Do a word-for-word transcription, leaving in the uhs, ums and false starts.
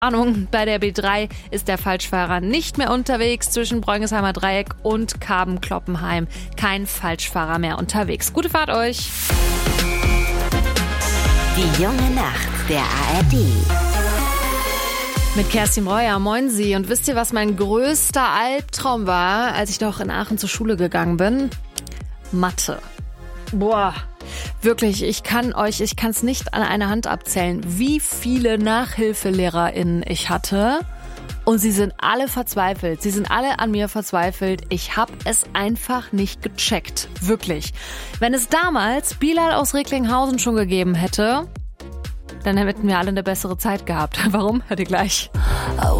Ahnung, bei der B drei ist der Falschfahrer nicht mehr unterwegs zwischen Bräunisheimer Dreieck und Karben-Kloppenheim. Kein Falschfahrer mehr unterwegs. Gute Fahrt euch! Die junge Nacht der A R D. Mit Kerstin Breuer, moin Sie. Und wisst ihr, was mein größter Albtraum war, als ich noch in Aachen zur Schule gegangen bin? Mathe. Boah, wirklich, ich kann euch, ich kann es nicht an einer Hand abzählen, wie viele NachhilfelehrerInnen ich hatte. Und sie sind alle verzweifelt. Sie sind alle an mir verzweifelt. Ich habe es einfach nicht gecheckt. Wirklich. Wenn es damals Bilal aus Recklinghausen schon gegeben hätte, dann hätten wir alle eine bessere Zeit gehabt. Warum? Hört ihr gleich.